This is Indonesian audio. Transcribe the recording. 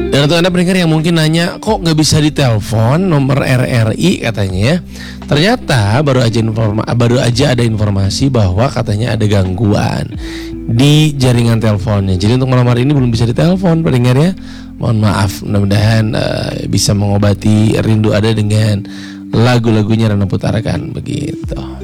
Dan untuk Anda pendengar yang mungkin nanya, kok nggak bisa ditelepon nomor RRI katanya ya. Ternyata baru aja ada informasi bahwa katanya ada gangguan di jaringan teleponnya. Jadi untuk malam hari ini belum bisa ditelepon pendengar ya. Mohon maaf, mudah-mudahan bisa mengobati rindu Anda dengan lagu-lagunya Rana putarkan begitu.